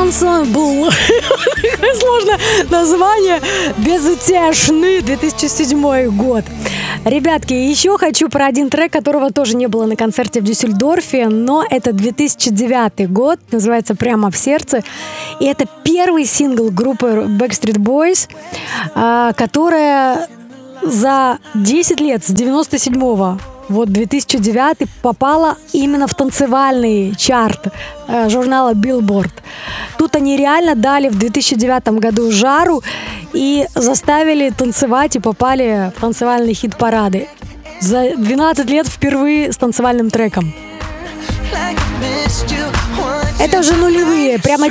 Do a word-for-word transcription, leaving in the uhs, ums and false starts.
Ensemble. Сложное название. Безутешный две тысячи седьмой год. Ребятки, еще хочу про один трек, которого тоже не было на концерте в Дюссельдорфе, но это две тысячи девятый год, называется «Прямо в сердце». И это первый сингл группы Backstreet Boys, которая за десять лет, с девяносто седьмого, вот две тысячи девятый, попала именно в танцевальный чарт э, журнала Billboard. Тут они реально дали в две тысячи девятом году жару и заставили танцевать и попали в танцевальные хит-парады. За двенадцать лет впервые с танцевальным треком. Это уже нулевые, прямо